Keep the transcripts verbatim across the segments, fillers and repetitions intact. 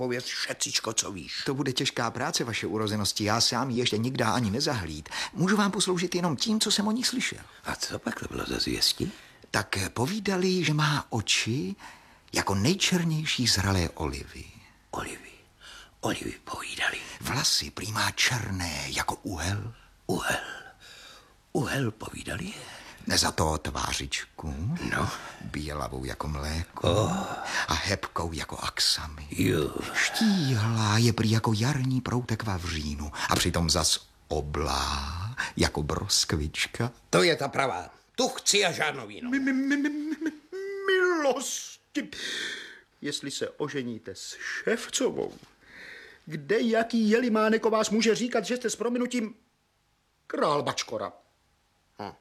Pověz, šecičko, co víš. To bude těžká práce, vaše urozenosti. Já sám ji ještě nikdy ani nezahlíd. Můžu vám posloužit jenom tím, co jsem o ní slyšel. A co pak to bylo za zvěstí? Tak povídali, že má oči jako nejčernější zralé olivy. Olivy. Olivy povídali. Vlasy prý má černé jako uhel. Uhel. Uhel povídali. Za to tvářičku. No. Bělavou jako mléko. Oh. A hebkou jako aksami. Jo. Štíhlá je prý jako jarní proutek vavřínu. A přitom zas oblá jako broskvička. To je ta pravá. Tu chci a žádnou jinou. Milosti. Jestli se oženíte s Ševcovou, kde jaký jelimánek o vás může říkat, že jste s prominutím král Bačkora? Hm.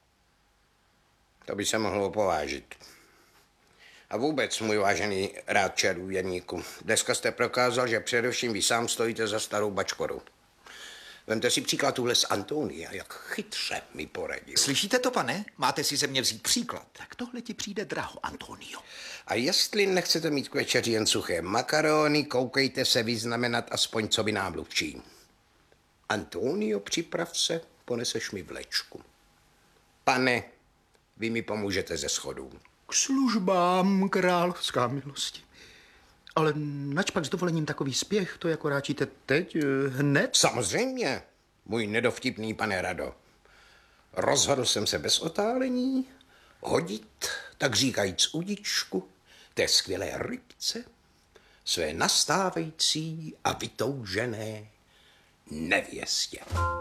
To by se mohlo povážit. A vůbec, můj vážený rádče důvěrníku, dneska jste prokázal, že především vy sám stojíte za starou Bačkoru. Vemte si příklad tuhle z Antonia, jak chytře mi poradil. Slyšíte to, pane? Máte si ze mě vzít příklad. Tak tohle ti přijde draho, Antonio. A jestli nechcete mít k večeři jen suché makarony, koukejte se vyznamenat aspoň co by nám mluvčí. Antonio, připrav se, poneseš mi vlečku. Pane, vy mi pomůžete ze schodů. K službám, královská milosti. Ale nač pak s dovolením takový spěch, to jako ráčíte teď, hned? Samozřejmě, můj nedovtipný pane Rado. Rozhodl jsem se bez otálení hodit, tak říkajíc udičku, té skvělé rybce, své nastávající a vytoužené nevěstě.